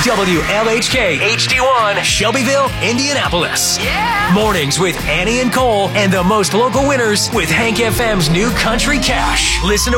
WLHK HD1, Shelbyville, Indianapolis. Yeah! Mornings with Annie and Cole and the most local winners with Hank FM's new Country Cash. Listen to